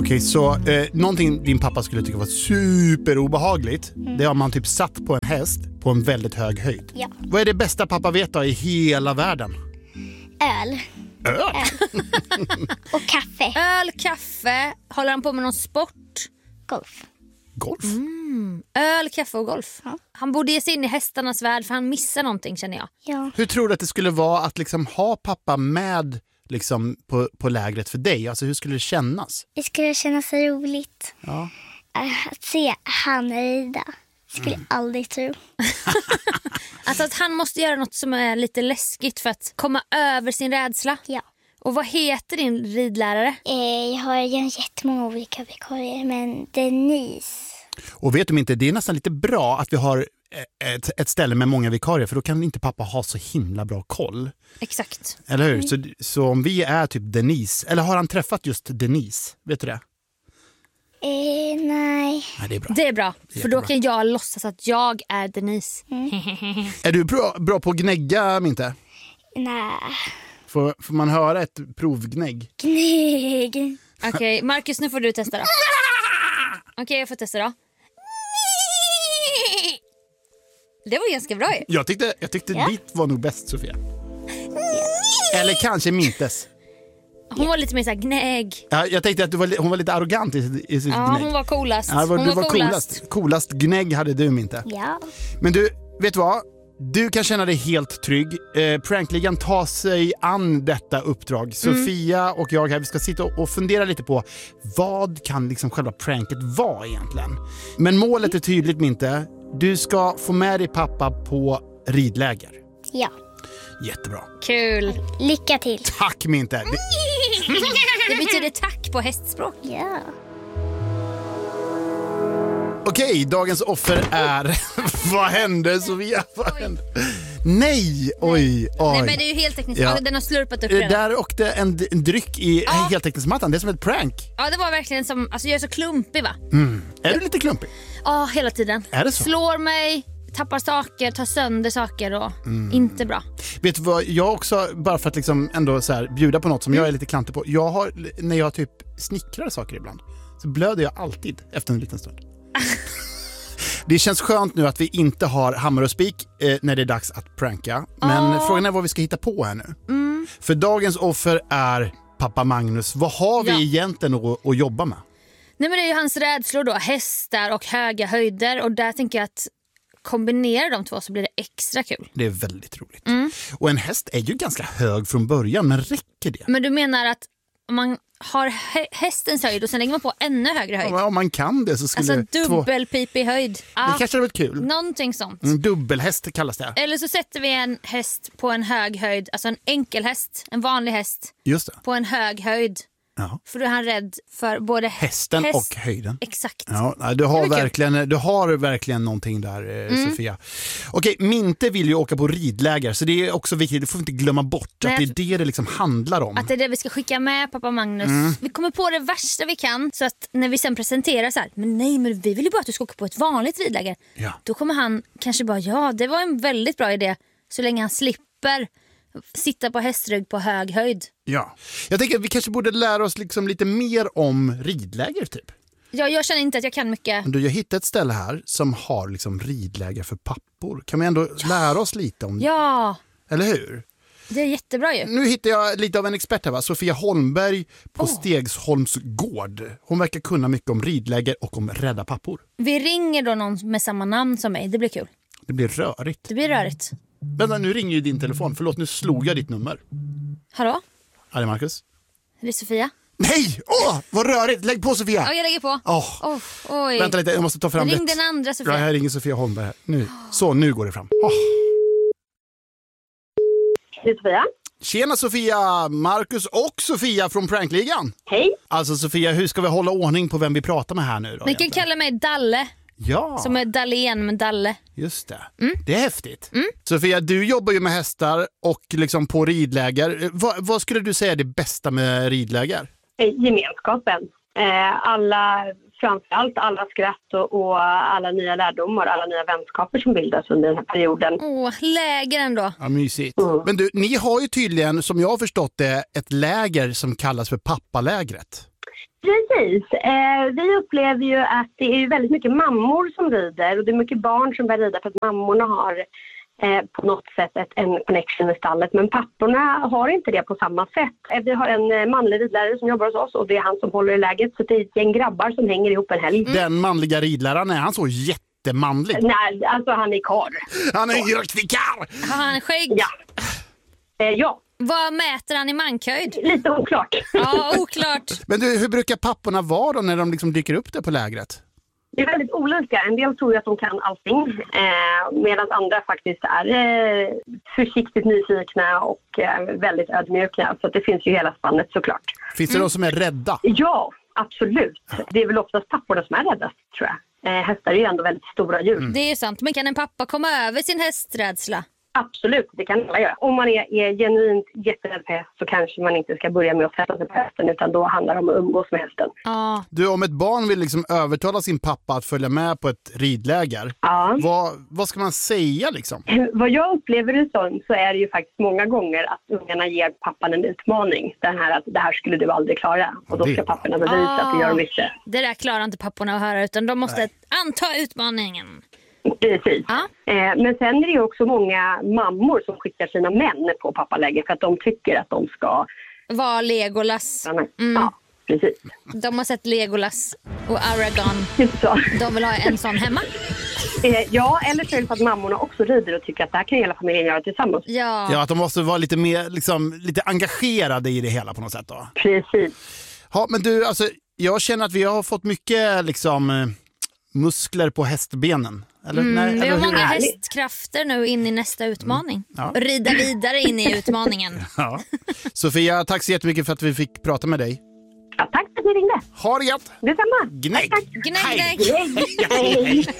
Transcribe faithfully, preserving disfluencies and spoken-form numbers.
Okej, så eh, någonting din pappa skulle tycka var superobehagligt, mm. det har man typ satt på en häst på en väldigt hög höjd. Ja. Vad är det bästa pappa vet då i hela världen? Öl. Öl? Öl. Och kaffe. Öl, kaffe. Håller han på med någon sport? Golf. Golf? Mm. Öl, kaffe och golf. Ja. Han borde ge sig in i hästarnas värld för han missar någonting, känner jag. Ja. Hur tror du att det skulle vara att liksom ha pappa med liksom på, på lägret för dig? Alltså hur skulle det kännas? Det skulle kännas roligt. Ja. Att se han rida. Skulle mm. aldrig tro. Alltså att han måste göra något som är lite läskigt för att komma över sin rädsla. Ja. Och vad heter din ridlärare? Eh, jag har jättemånga olika vikarier, men Denise. Och vet du inte, det är nästan lite bra att vi har ett, ett ställe med många vikarier, för då kan inte pappa ha så himla bra koll. Exakt. Eller hur? Mm. Så, så om vi är typ Denise, eller har han träffat just Denise? Vet du det? Eh, nej. Nej, det är bra. Det är bra, Det är för då jättebra. kan jag låtsas att jag är Denise. Mm. Är du bra, bra på att gnägga, Minte? Nej. Får, får man höra ett provgnägg? Knägg. Okej, okay, Marcus, nu får du testa då. Okej, okay, jag får testa då. Det var ganska bra ju. Jag tyckte, jag tyckte Ja. ditt var nog bäst, Sofia. Eller kanske Mintes. Hon var lite mer så här gnägg. Ja, jag tänkte att du var, li- hon var lite arrogant i, i sitt Ja, gnägg. hon var coolast. Ja, var, hon du var var coolast. coolast. Coolast gnägg hade du, Minte. Ja. Men du, vet du vad? Du kan känna dig helt trygg. Eh, Prankligan tar sig an detta uppdrag. Mm. Sofia och jag här, vi ska sitta och, och fundera lite på vad kan liksom själva pranket vara egentligen. Men målet är tydligt, Minte. Du ska få med dig pappa på ridläger. Ja. Jättebra. Kul. Lycka till. Tack, Minte. Det, Det betyder tack på hästspråk. Ja. Okej, dagens offer är... Vad hände, Sofia? Vad hände? Nej, oj, oj. Nej, men det är ju helt tekniskt. Ja. Den har slurpat upp Det redan. där åkte en, en dryck i Ja. heltäckningsmattan. Det är som ett prank. Ja, det var verkligen som... Alltså jag är så klumpig, va? Mm. Är du lite klumpig? Ja, hela tiden. Är det så? Slår mig, tappar saker, tar sönder saker och Mm. inte bra. Vet du vad, jag också, bara för att liksom ändå så här bjuda på något som jag är lite klantig på. Jag har, när jag typ snickrar saker ibland, så blöder jag alltid efter en liten stund. Det känns skönt nu att vi inte har hammare och spik eh, när det är dags att pranka. Men Oh. frågan är vad vi ska hitta på här nu. Mm. För dagens offer är pappa Magnus. Vad har vi Ja. egentligen att, att jobba med? Nej, men det är ju hans rädslor då. Hästar och höga höjder. Och där tänker jag att kombinera de två så blir det extra kul. Det är väldigt roligt. Mm. Och en häst är ju ganska hög från början, men räcker det? Men du menar att om man har hä- hästens höjd och sen lägger man på ännu högre höjd? Ja, om man kan det så skulle Alltså två... dubbelpipig höjd. Det Ja, kanske hade varit kul. någonting sånt. Mm, dubbelhäst kallas det. Eller så sätter vi en häst på en hög höjd. Alltså en enkel häst, en vanlig häst Just det. på en hög höjd. Ja. För då är han rädd för både Hästen häst- och höjden. Exakt. Ja, nej, du, Det har var kul. verkligen, du har verkligen någonting där, eh, Mm. Sofia. Okej, Minte vill ju åka på ridläger, så det är också viktigt. Du får inte glömma bort Nej, att det är jag- det det liksom handlar om. Att det är det vi ska skicka med pappa Magnus. Mm. Vi kommer på det värsta vi kan. Så att när vi sen presenterar så här, men nej, men vi vill ju bara att du ska åka på ett vanligt ridläger. Ja. Då kommer han kanske bara, ja, det var en väldigt bra idé. Så länge han slipper sitta på hästrygg på hög höjd. Ja. Jag tänker att vi kanske borde lära oss liksom lite mer om ridläger typ. Ja, jag känner inte att jag kan mycket. Du, jag hittade ett ställe här som har liksom ridläger för pappor. Kan vi ändå lära oss lite om det? Ja, Eller hur? det är jättebra ju. Nu hittar jag lite av en expert här, va? Sofia Holmberg på Oh. Stegsholms gård. Hon verkar kunna mycket om ridläger och om rädda pappor. Vi ringer då någon med samma namn som mig. Det blir kul. Det blir rörigt. Det blir rörigt. Vänta, nu ringer ju din telefon. Förlåt, nu slog jag ditt nummer. Hallå? Ja, det är Marcus. Är det Sofia? Nej! Åh, vad rörigt! Lägg på Sofia! Ja, jag lägger på. Åh. Oh, oj. Vänta lite, jag måste ta fram Ring rätt. den andra Sofia. Ja, här ringer Sofia Holmberg. Här. Nu. Så, nu går det fram. Åh. Det är Sofia. Tjena Sofia! Marcus och Sofia från Prankligan. Hej. Alltså Sofia, hur ska vi hålla ordning på vem vi pratar med här nu då? Ni kan egentligen? kalla mig Dalle. Ja, Som är Dallén, men Dalle. just det. Mm. Det är häftigt. Sofia, du jobbar ju med hästar och liksom på ridläger. Vad, vad skulle du säga är det bästa med ridläger? Eh, Gemenskapen. Eh, Alla, framförallt alla skratt och, och alla nya lärdomar, alla nya vänskaper som bildas under den här perioden. Åh, läger ändå. Ja, mysigt. Mm. Men du, ni har ju tydligen, som jag har förstått det, ett läger som kallas för pappalägret. Precis. Eh, vi upplever ju att det är väldigt mycket mammor som rider och det är mycket barn som börjar rida för att mammorna har eh, på något sätt ett, en connection med stallet. Men papporna har inte det på samma sätt. Eh, vi har en eh, manlig ridlärare som jobbar hos oss och det är han som håller i läget. Så det är ett gäng grabbar som hänger ihop en helg. Den manliga ridläraren, är han så jättemanlig? Nej, alltså han är karl. Han är en riktig karl! Har han skägg? Ja. Eh, ja. Vad mäter han i mankhöjd? Lite oklart. Ja, oklart. Men du, hur brukar papporna vara då när de liksom dyker upp det på lägret? Det är väldigt olika. En del tror ju att de kan allting eh, medan andra faktiskt är eh, försiktigt nyfikna och eh, väldigt ödmjuka. Så det finns ju hela spannet såklart. Finns det mm. de som är rädda? Ja, absolut. Det är väl oftast papporna som är räddast, tror jag. Eh, hästar är ju ändå väldigt stora djur. Mm. Det är sant. Men kan en pappa komma över sin hästrädsla? Absolut, det kan alla göra. Om man är, är genuint jätterädd för häst så kanske man inte ska börja med att sätta sig på hästen utan då handlar det om att umgås med hästen. Ah. Du, om ett barn vill liksom övertala sin pappa att följa med på ett ridläger, ja. vad, vad ska man säga liksom? Vad jag upplever det som så är det ju faktiskt många gånger att ungarna ger pappan en utmaning. Den här att det här skulle du aldrig klara och då ska papporna bevisa ah. att det gör de inte. Det där klarar inte papporna att höra utan de måste Nej. anta utmaningen. Precis. Ah. Eh, men sen är det ju också många mammor som skickar sina män på pappaläger för att de tycker att de ska vara Legolas. Mm. Ja, precis. De har sett Legolas och Aragorn. Så. De vill ha en sån hemma. Eh, ja, eller så är det för att mammorna också rider och tycker att det här kan hela familjen göra tillsammans. Ja, ja att de måste vara lite mer liksom, lite engagerade i det hela på något sätt då. Precis. Ja, men du, alltså, jag känner att vi har fått mycket liksom muskler på hästbenen. Eller, mm, nej, vi eller har hur? många hästkrafter nu in i nästa utmaning. Mm. Ja. Rida vidare in i utmaningen. Ja. Sofia, tack så jättemycket för att vi fick prata med dig. Ja, tack för att ni ringde. Ha det gett. Detsamma. Gnägg. Gnägg, gnägg.